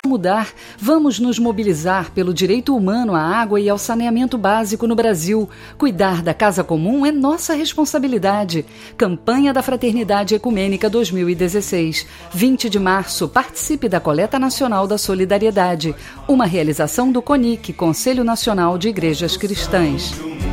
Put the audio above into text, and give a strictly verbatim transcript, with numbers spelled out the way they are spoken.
Mudar, vamos nos mobilizar pelo direito humano à água e ao saneamento básico no Brasil. Cuidar da casa comum é nossa responsabilidade. Campanha da Fraternidade Ecumênica dois mil e dezesseis. vinte de março, participe da Coleta Nacional da Solidariedade. Uma realização do CONIC, Conselho Nacional de Igrejas Cristãs.